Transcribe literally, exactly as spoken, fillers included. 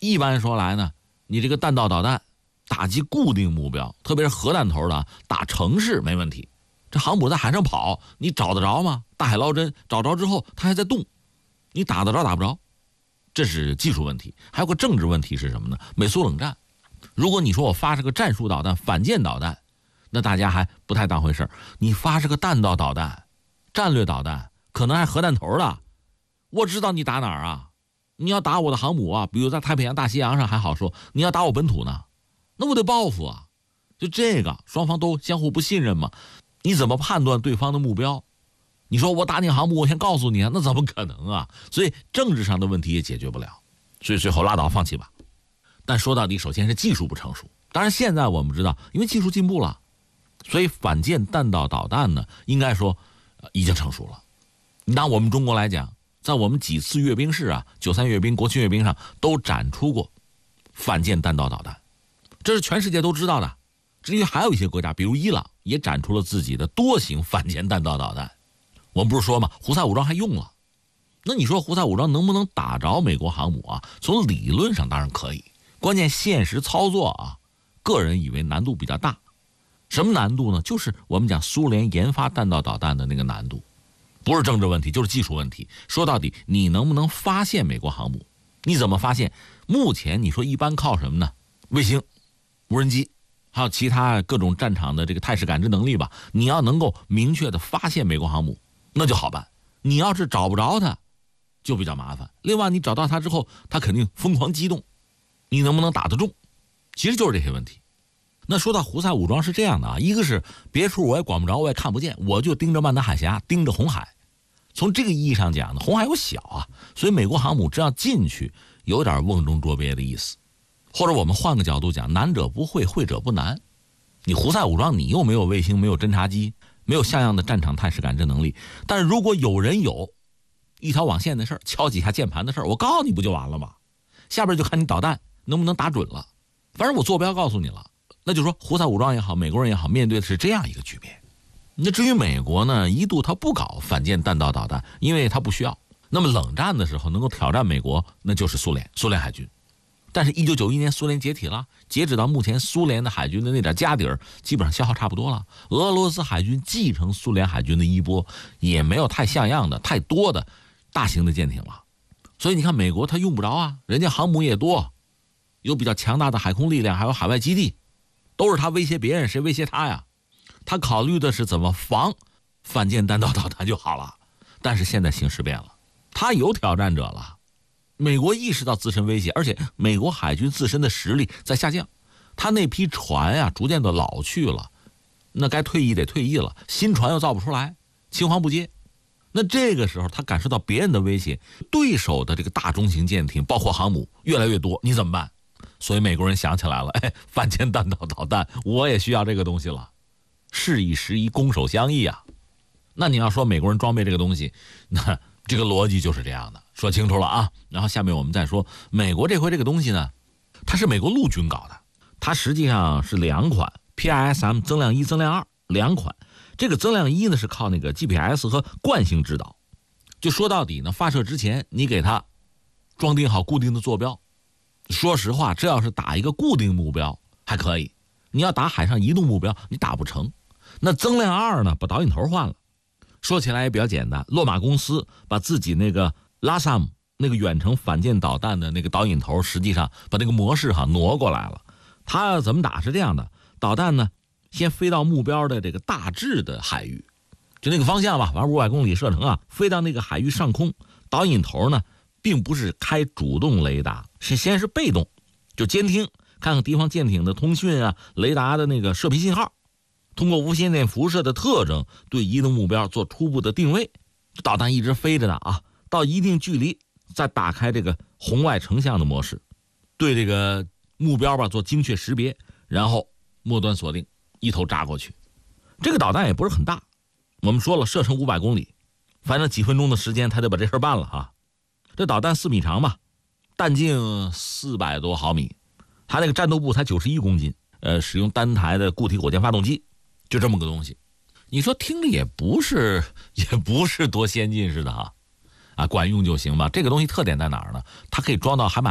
一般说来呢，你这个弹道导弹打击固定目标，特别是核弹头的打城市没问题。这航母在海上跑，你找得着吗？大海捞针，找着之后它还在动，你打得着打不着，这是技术问题。还有个政治问题是什么呢？美苏冷战，如果你说我发射个战术导弹、反舰导弹，那大家还不太当回事。你发射个弹道导弹、战略导弹，可能还核弹头的，我知道你打哪儿啊？你要打我的航母啊，比如在太平洋、大西洋上还好说，你要打我本土呢，那我得报复啊。就这个，双方都相互不信任嘛。你怎么判断对方的目标？你说我打你航母，我先告诉你啊，那怎么可能啊？所以政治上的问题也解决不了，所以最后拉倒放弃吧。但说到底，首先是技术不成熟。当然现在我们知道，因为技术进步了，所以反舰弹道导弹呢，应该说、呃、已经成熟了。拿我们中国来讲，在我们几次阅兵式啊，九三阅兵、国庆阅兵上都展出过反舰弹道导弹，这是全世界都知道的。至于还有一些国家，比如伊朗，也展出了自己的多型反舰弹道导弹。我们不是说嘛，胡塞武装还用了。那你说胡塞武装能不能打着美国航母啊？从理论上当然可以，关键现实操作啊，个人以为难度比较大。什么难度呢？就是我们讲苏联研发弹道导弹的那个难度，不是政治问题，就是技术问题。说到底，你能不能发现美国航母？你怎么发现？目前你说一般靠什么呢？卫星、无人机，还有其他各种战场的这个态势感知能力吧。你要能够明确的发现美国航母，那就好办。你要是找不着它，就比较麻烦。另外，你找到它之后，它肯定疯狂激动，你能不能打得中？其实就是这些问题。那说到胡塞武装是这样的啊，一个是别处我也管不着，我也看不见，我就盯着曼德海峡，盯着红海。从这个意义上讲呢，红海有小啊，所以美国航母这样进去，有点瓮中捉鳖的意思。或者我们换个角度讲，难者不会，会者不难。你胡塞武装，你又没有卫星，没有侦察机，没有像样的战场态势感知能力。但是如果有人有一条网线的事儿，敲几下键盘的事儿，我告诉你不就完了吗？下边就看你导弹能不能打准了。反正我坐标告诉你了，那就是说胡塞武装也好，美国人也好，面对的是这样一个局面。那至于美国呢，一度他不搞反舰弹道导弹，因为他不需要。那么冷战的时候能够挑战美国，那就是苏联，苏联海军。但是一九九一年苏联解体了，截止到目前，苏联的海军的那点家底儿基本上消耗差不多了。俄罗斯海军继承苏联海军的衣钵，也没有太像样的、太多的大型的舰艇了。所以你看，美国他用不着啊，人家航母也多，有比较强大的海空力量，还有海外基地，都是他威胁别人，谁威胁他呀？他考虑的是怎么防反舰弹道导弹就好了。但是现在形势变了，他有挑战者了。美国意识到自身威胁，而且美国海军自身的实力在下降，他那批船啊逐渐的老去了，那该退役得退役了，新船又造不出来，青黄不接。那这个时候他感受到别人的威胁，对手的这个大中型舰艇包括航母越来越多，你怎么办？所以美国人想起来了，哎，反舰弹道导弹我也需要这个东西了，事已时宜，攻守相依啊。那你要说美国人装备这个东西，那这个逻辑就是这样的，说清楚了啊。然后下面我们再说美国这回这个东西呢，它是美国陆军搞的，它实际上是两款 P I S M 增量一、增量二两款。这个增量一呢是靠那个 G P S 和惯性制导，就说到底呢，发射之前你给它装订好固定的坐标。说实话，这要是打一个固定目标还可以，你要打海上移动目标你打不成。那增量二呢，把导引头换了。说起来也比较简单，洛马公司把自己那个拉萨姆那个远程反舰导弹的那个导引头，实际上把那个模式哈挪过来了。它怎么打是这样的，导弹呢先飞到目标的这个大致的海域，就那个方向吧，反正五百公里射程啊，飞到那个海域上空，导引头呢并不是开主动雷达，是先是被动，就监听看看敌方舰艇的通讯啊，雷达的那个射频信号，通过无线电辐射的特征对移动目标做初步的定位。导弹一直飞着呢啊，到一定距离再打开这个红外成像的模式，对这个目标吧做精确识别，然后末端锁定，一头扎过去。这个导弹也不是很大，我们说了射程五百公里，反正几分钟的时间他就把这事办了啊。这导弹四米长吧，弹径四百多毫米，它那个战斗部才九十一公斤，呃，使用单台的固体火箭发动机，就这么个东西。你说听着也不是也不是多先进似的哈，啊，管用就行吧。这个东西特点在哪儿呢？它可以装到海马